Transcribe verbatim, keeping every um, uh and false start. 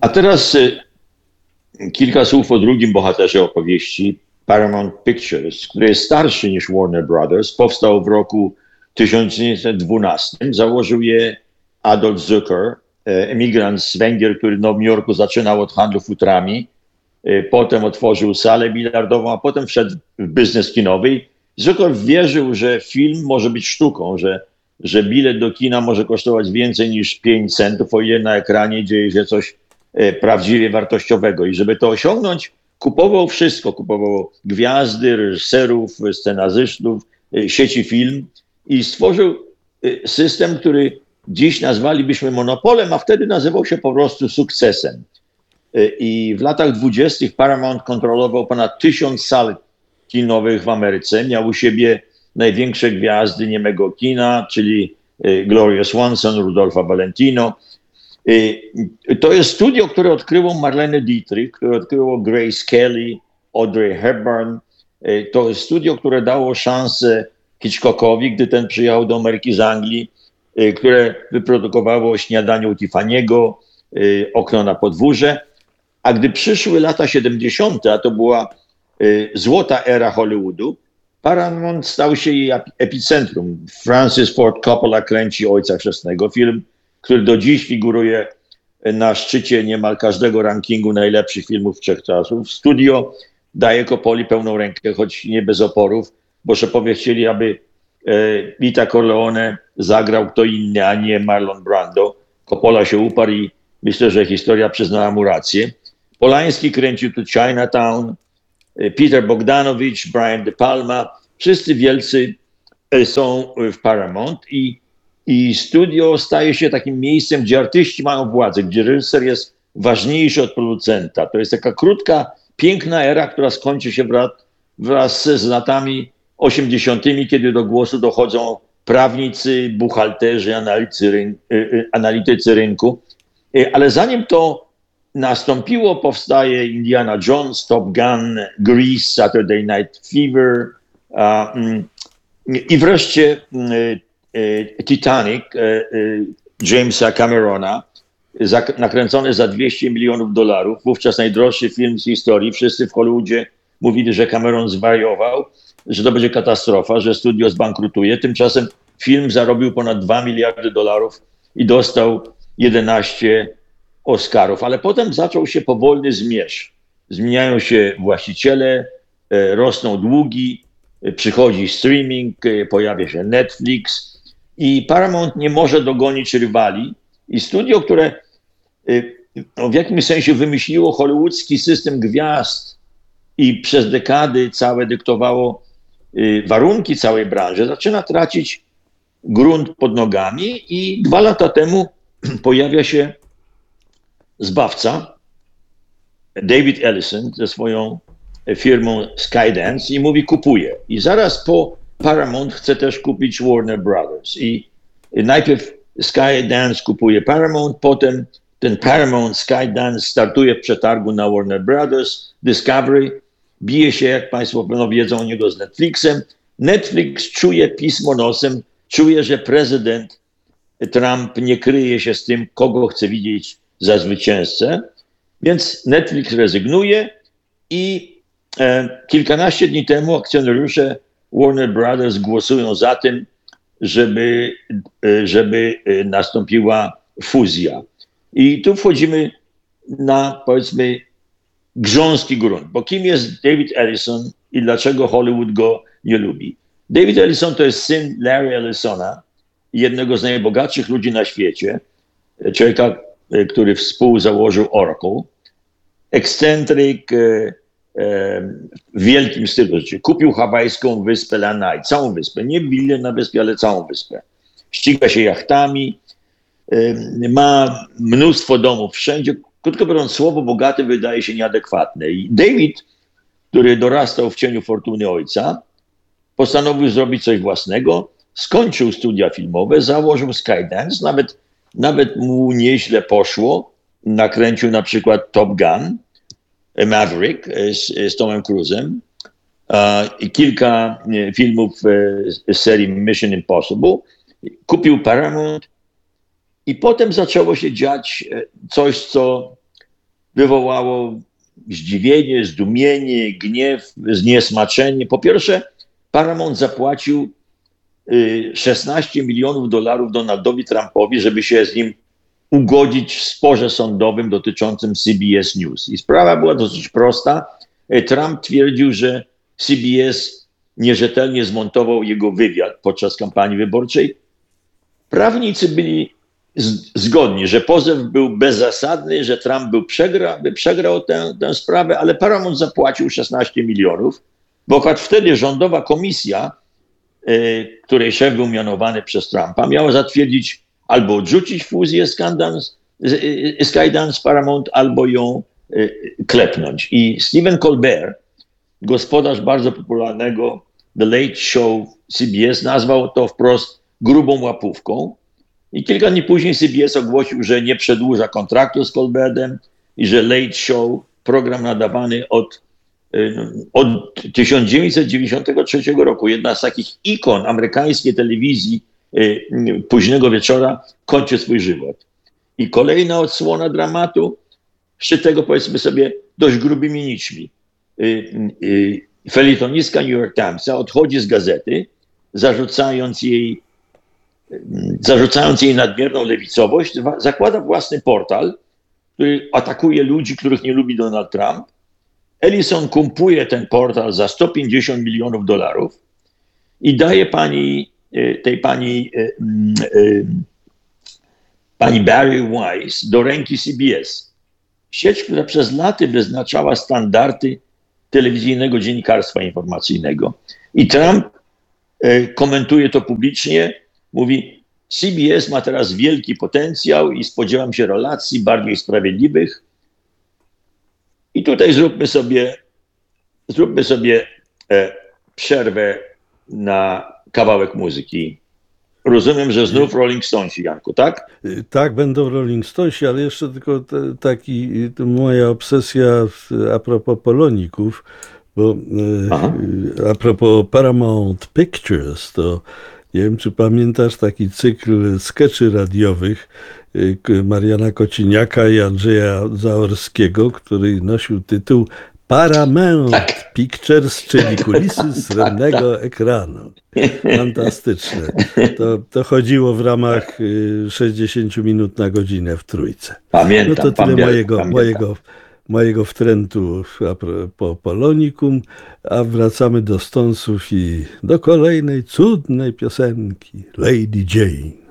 A teraz y, kilka słów o drugim bohaterze opowieści, Paramount Pictures, który jest starszy niż Warner Brothers. Powstał w roku tysiąc dziewięćset dwunastym. Założył je Adolf Zucker, emigrant z Węgier, który w Nowym Jorku zaczynał od handlu futrami. Potem otworzył salę bilardową, a potem wszedł w biznes kinowy. Zucker wierzył, że film może być sztuką, że, że bilet do kina może kosztować więcej niż pięć centów, o ile na ekranie dzieje się coś prawdziwie wartościowego. I żeby to osiągnąć, kupował wszystko. Kupował gwiazdy, reżyserów, scenarzystów, sieci film i stworzył system, który dziś nazwalibyśmy monopolem, a wtedy nazywał się po prostu sukcesem. I w latach dwudziestych Paramount kontrolował ponad tysiąc sal kinowych w Ameryce. Miał u siebie największe gwiazdy niemego kina, czyli Gloria Swanson, Rudolfa Valentino. To jest studio, które odkryło Marlene Dietrich, które odkryło Grace Kelly, Audrey Hepburn. To jest studio, które dało szansę Hitchcockowi, gdy ten przyjechał do Ameryki z Anglii, które wyprodukowało Śniadanie u Tiffany'ego, Okno na podwórze. A gdy przyszły lata siedemdziesiąte, a to była złota era Hollywoodu, Paramount stał się jej epicentrum. Francis Ford Coppola kręci Ojca Chrzestnego, film, który do dziś figuruje na szczycie niemal każdego rankingu najlepszych filmów wszechczasów. Studio daje Coppoli pełną rękę, choć nie bez oporów, bo szefowie chcieli, aby Vita Corleone zagrał kto inny, a nie Marlon Brando. Coppola się uparł i myślę, że historia przyznała mu rację. Polański kręcił tu Chinatown, Peter Bogdanovich, Brian De Palma. Wszyscy wielcy są w Paramount i, i studio staje się takim miejscem, gdzie artyści mają władzę, gdzie reżyser jest ważniejszy od producenta. To jest taka krótka, piękna era, która skończy się wraz, wraz z latami osiemdziesiątymi, kiedy do głosu dochodzą prawnicy, buchalterzy, analitycy, ryn, analitycy rynku. Ale zanim to nastąpiło, powstaje Indiana Jones, Top Gun, Grease, Saturday Night Fever i wreszcie Titanic Jamesa Camerona, nakręcony za dwieście milionów dolarów, wówczas najdroższy film z historii. Wszyscy w Hollywoodzie mówili, że Cameron zwariował, że to będzie katastrofa, że studio zbankrutuje. Tymczasem film zarobił ponad dwa miliardy dolarów i dostał jedenaście Oscarów. Ale potem zaczął się powolny zmierzch. Zmieniają się właściciele, rosną długi, przychodzi streaming, pojawia się Netflix i Paramount nie może dogonić rywali. I studio, które no, w jakimś sensie wymyśliło hollywoodzki system gwiazd i przez dekady całe dyktowało warunki całej branży, zaczyna tracić grunt pod nogami i dwa lata temu pojawia się zbawca David Ellison ze swoją firmą Skydance i mówi kupuję. I zaraz po Paramount chce też kupić Warner Brothers. I najpierw Skydance kupuje Paramount, potem ten Paramount Skydance startuje w przetargu na Warner Brothers, Discovery, bije się, jak Państwo pewno wiedzą, o niego z Netflixem. Netflix czuje pismo nosem, czuje, że prezydent Trump nie kryje się z tym, kogo chce widzieć za zwycięzcę, więc Netflix rezygnuje i e, kilkanaście dni temu akcjonariusze Warner Brothers głosują za tym, żeby, e, żeby nastąpiła fuzja. I tu wchodzimy na, powiedzmy, grząski grunt, bo kim jest David Ellison i dlaczego Hollywood go nie lubi? David Ellison to jest syn Larry Ellisona, jednego z najbogatszych ludzi na świecie, człowieka, który współzałożył Oracle, ekscentryk e, e, w wielkim stylu życia. Kupił hawajską wyspę Lanai, całą wyspę, nie willę na wyspie, ale całą wyspę. Ściga się jachtami, e, ma mnóstwo domów wszędzie. Krótko biorąc, słowo bogaty wydaje się nieadekwatne. I David, który dorastał w cieniu fortuny ojca, postanowił zrobić coś własnego, skończył studia filmowe, założył Skydance, nawet, nawet mu nieźle poszło. Nakręcił na przykład Top Gun, Maverick z, z Tomem Cruise'em i kilka nie, filmów z serii Mission Impossible. Kupił Paramount i potem zaczęło się dziać coś, co wywołało zdziwienie, zdumienie, gniew, zniesmaczenie. Po pierwsze, Paramount zapłacił szesnaście milionów dolarów Donaldowi Trumpowi, żeby się z nim ugodzić w sporze sądowym dotyczącym C B S News. I sprawa była dosyć prosta. Trump twierdził, że C B S nierzetelnie zmontował jego wywiad podczas kampanii wyborczej. Prawnicy byli zgodni, że pozew był bezzasadny, że Trump był przegra, by przegrał tę, tę sprawę, ale Paramount zapłacił szesnaście milionów, bo akurat wtedy rządowa komisja, y, której szef był mianowany przez Trumpa, miała zatwierdzić albo odrzucić fuzję Skydance z, z, z Paramount, albo ją y, klepnąć. I Stephen Colbert, gospodarz bardzo popularnego The Late Show C B S, nazwał to wprost grubą łapówką. I kilka dni później C B S ogłosił, że nie przedłuża kontraktu z Colbertem i że Late Show, program nadawany od, od tysiąc dziewięćset dziewięćdziesiątego trzeciego roku, jedna z takich ikon amerykańskiej telewizji późnego wieczora, kończy swój żywot. I kolejna odsłona dramatu, szytego powiedzmy sobie dość grubymi nićmi. Felitonistka New York Timesa odchodzi z gazety, zarzucając jej zarzucając jej nadmierną lewicowość, zakłada własny portal, który atakuje ludzi, których nie lubi Donald Trump. Ellison kupuje ten portal za sto pięćdziesiąt milionów dolarów i daje pani, tej pani, pani Barry Weiss do ręki C B S. Sieć, która przez lata wyznaczała standardy telewizyjnego dziennikarstwa informacyjnego. I Trump komentuje to publicznie. Mówi, C B S ma teraz wielki potencjał i spodziewam się relacji bardziej sprawiedliwych. I tutaj zróbmy sobie, zróbmy sobie e, przerwę na kawałek muzyki. Rozumiem, że znów Rolling Stonesi, Janku, tak? Tak, będą Rolling Stonesi, ale jeszcze tylko te, taki, moja obsesja a propos Poloników, bo e, a propos Paramount Pictures, to nie wiem, czy pamiętasz taki cykl skeczy radiowych Mariana Kociniaka i Andrzeja Zaorskiego, który nosił tytuł Paramount tak. Pictures, czyli kulisy srebrnego ekranu. Fantastyczne. To, to chodziło w ramach sześćdziesiąt minut na godzinę w trójce. Pamiętam, no to tyle pamiętam, mojego, pamiętam. mojego mojego wtrętu po Polonikum, a wracamy do Stonesów i do kolejnej cudnej piosenki Lady Jane.